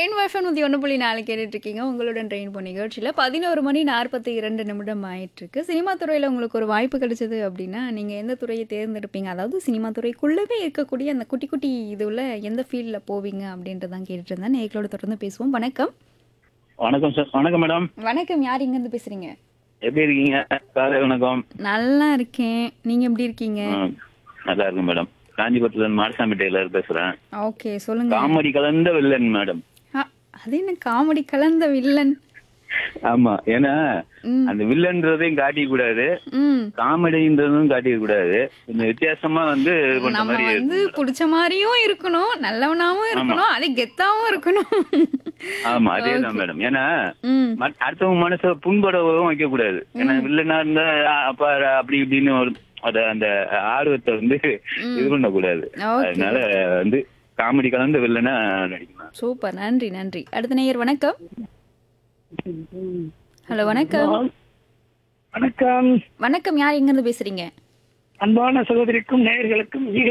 Rain FM 101.4 கேட்டுட்டு இருக்கீங்க. உங்களுடன் ரெயின் போ நிகழ்ச்சியில 11 மணி 42 நிமிடம் ஆயிட்டிருக்கு. சினிமா துறையில உங்களுக்கு ஒரு வாய்ப்பு கிடைச்சது அப்படின்னா, நீங்க எந்த துறையை தேர்ந்தெடுப்பீங்க? அதாவது சினிமா துறைக்குள்ளவே இருக்கக்கூடிய அந்த குட்டி, குட்டி இதுவுல எந்த ஃபீல்ட்ல போவீங்க அப்படின்றத தான் கேட்டுட்டு இருந்தேன். நேயர்களோட தொடர்ந்து பேசுவோம். வணக்கம். வணக்கம் சார். வணக்கம் மேடம். வணக்கம். யார் எங்கேருந்து பேசுறீங்க? எப்படி இருக்கீங்க? காலை வணக்கம். நல்லா இருக்கேன். நீங்க எப்படி இருக்கீங்க? நல்லா இருக்கு மேடம். காஞ்சிபுரத்துல இருந்து மாடசாமி டெய்லர் பேசுறேன். ஓகே. சொல்லுங்க. காமெடி கலந்த வில்லன் மேடம். அ அது என்ன காமெடி கலந்த வில்லன்? ஆமா, ஏன்னா ம். அந்த வில்லன்றதையும் காட்டிக்க கூடாது, ம். காமெடின்றதும் காட்டிக்க கூடாது. கொஞ்சம் வித்தியாசமா வந்து இது பண்ற நம்ம மாதிரி வந்து இருக்கும். புடிச்ச மாதிரியும் இருக்கணும், நல்லவனாவும் இருக்கணும், அதே கெத்தாவும் இருக்கணும். ஆமா, அதேதான் ஓகே. மேடம். ஏன்னா ம். அடுத்தவங்க மனசை புண்படவும் வைக்க கூடாது. ஏன்னா வில்லனா இருந்தா அப்ப அப்படி இப்படின்னு அந்த ஆர்வத்தை வந்து இது ம். பண்ணக்கூடாது. ஓகே. அதனால வந்து காமெடி கலந்த வில்லனா நடிக்கலாம். சூப்பர். நன்றி, நன்றி. அடுத்த நேயர் வணக்கம். ஹலோ வணக்கம். வணக்கம். வணக்கம். யார் எங்கேருந்து பேசுறீங்க? அன்பான சகோதரிக்கும் நேயர்களுக்கும் ஈகை